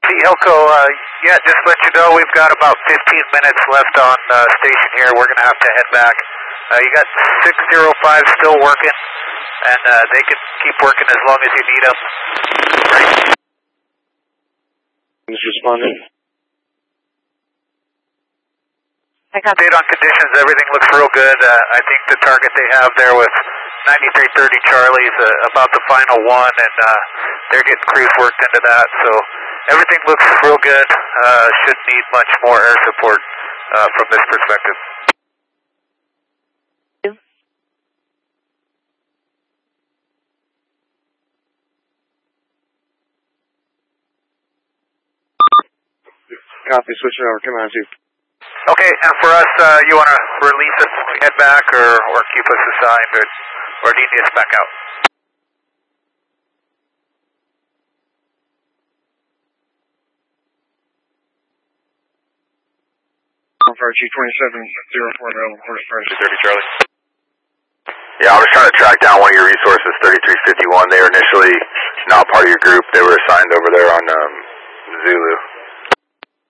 Hilco, yeah, just let you know we've got about 15 minutes left on station here. We're going to have to head back. You got 605 still working, and they can keep working as long as you need them. Just responding. Update on conditions, everything looks real good. I think the target they have there with 9330 Charlie is about the final one, and they're getting crews worked into that, so everything looks real good. Shouldn't need much more air support from this perspective. Copy, switching over, come on, 2. Okay, and for us, you want to release us when we head back, or keep us assigned, or do you need us back out? Fire Chief 2704 available, Horse Fire 30 Charlie. Yeah, I was trying to track down one of your resources, 3351. They were initially not part of your group. They were assigned over there on Zulu.